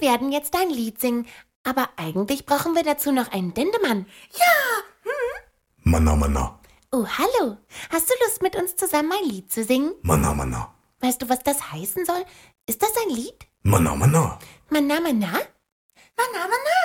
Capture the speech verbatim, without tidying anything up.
werden jetzt ein Lied singen, aber eigentlich brauchen wir dazu noch einen Dendemann. Ja! Hm? Manna, Manna. Oh, hallo. Hast du Lust, mit uns zusammen ein Lied zu singen? Manna, Manna. Weißt du, was das heißen soll? Ist das ein Lied? Manna, Manna. Manna, Manna? Manna, Manna!